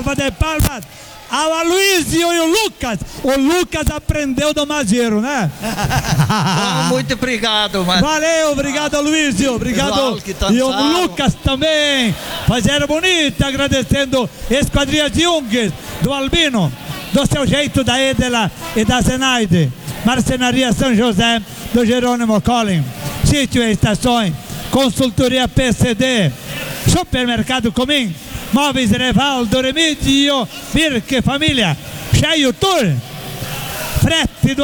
salva de palmas ao Aloysio e o Lucas. O Lucas aprendeu do Madeiro, né? Muito obrigado, mano. Valeu, obrigado, Aloysio. Obrigado. E o Lucas também. Fazer bonito, agradecendo Esquadrilha de Jungs, do Albino, do seu jeito, da Edela e da Zenaide. Marcenaria São José, do Jerônimo Collin. Sítio e estações, consultoria PCD, supermercado Comim, móveis Revaldo, Remídio, Birque Família, Cheio Tour.